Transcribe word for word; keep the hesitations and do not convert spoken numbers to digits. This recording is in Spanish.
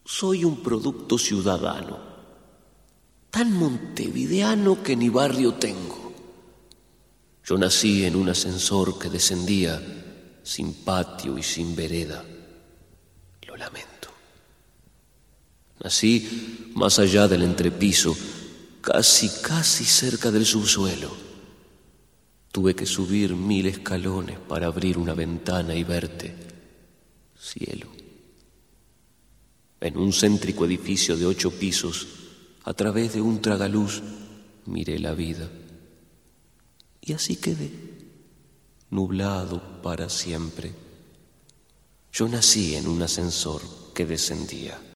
Soy un producto ciudadano, tan montevideano que ni barrio tengo. Yo nací en un ascensor que descendía sin patio y sin vereda. Lo lamento. Nací más allá del entrepiso, casi, casi cerca del subsuelo. Tuve que subir mil escalones para abrir una ventana y verte, cielo. En un céntrico edificio de ocho pisos, a través de un tragaluz, miré la vida. Y así quedé, nublado para siempre. Yo nací en un ascensor que descendía.